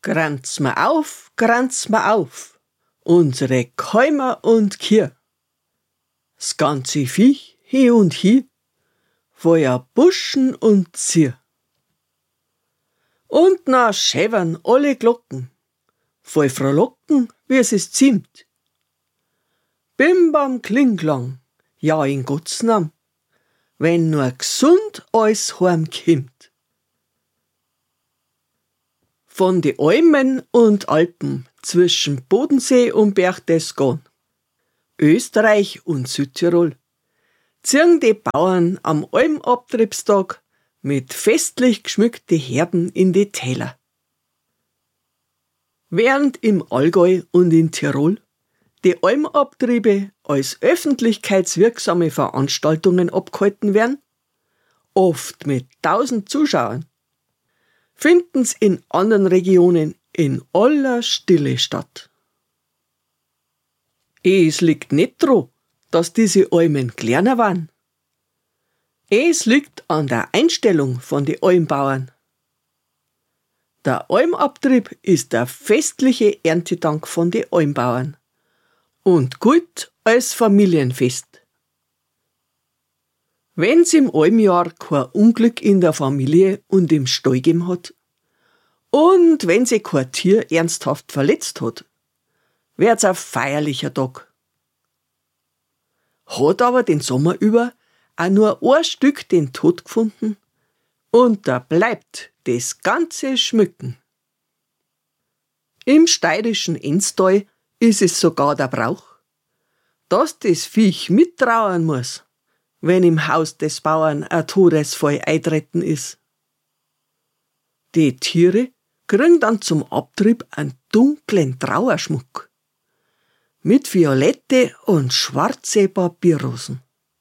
Granz ma auf, unsere Käumer und Kier. S ganze Viech hie und hie, voller Buschen und Zier. Und na schävern alle Glocken, voll frohlocken, wie es ist ziemt. Bim bam klingklang, ja in Gottes Nam, wenn nur gesund alles heimkimmt. Von die Almen und Alpen zwischen Bodensee und Berchtesgaden, Österreich und Südtirol, ziehen die Bauern am Almabtriebstag mit festlich geschmückte Herden in die Täler. Während im Allgäu und in Tirol die Almabtriebe als öffentlichkeitswirksame Veranstaltungen abgehalten werden, oft mit 1000 Zuschauern, finden's in anderen Regionen in aller Stille statt. Es liegt nicht daran, dass diese Almen kleiner waren. Es liegt an der Einstellung von den Almbauern. Der Almabtrieb ist der festliche Erntedank von den Almbauern und gilt als Familienfest. Wenn's im Almjahr kein Unglück in der Familie und im Stall gegeben hat und wenn sich kein Tier ernsthaft verletzt hat, wird's ein feierlicher Tag. Hat aber den Sommer über auch nur ein Stück den Tod gefunden und da bleibt das ganze Schmücken. Im steirischen Enstal ist es sogar der Brauch, dass das Viech mittrauern muss, wenn im Haus des Bauern ein Todesfall eintreten ist. Die Tiere kriegen dann zum Abtrieb einen dunklen Trauerschmuck mit violette und schwarze Papierrosen.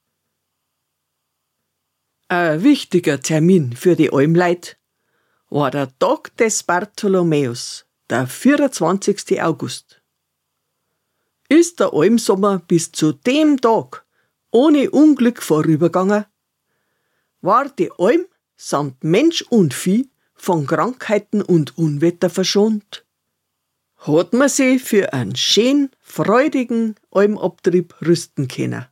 Ein wichtiger Termin für die Almleut war der Tag des Bartholomäus, der 24. August. Ist der Almsommer bis zu dem Tag ohne Unglück vorübergegangen, war die Alm samt Mensch und Vieh von Krankheiten und Unwetter verschont, hat man sie für einen schönen, freudigen Almabtrieb rüsten können.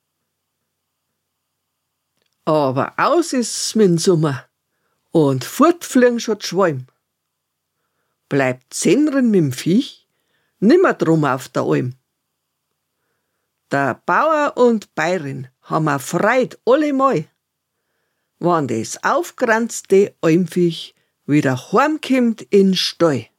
Aber aus ist's mit dem Sommer und fortfliegen schon die Schwalm. Bleibt Zennren mit dem Viech nimmer drum auf der Alm. Der Bauer und Bäuerin haben a Freud allemal, wann das aufgeranzte Almviech wieder heimkommt in den Stall.